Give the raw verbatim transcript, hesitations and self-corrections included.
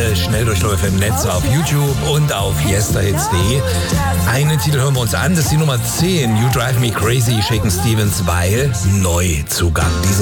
alle Schnelldurchläufe im Netz auf YouTube und auf yesterhits punkt de. Einen Titel hören wir uns an, das ist die Nummer zehn, You Drive Me Crazy, Shakin' Stevens, weil neu Zugang. Diese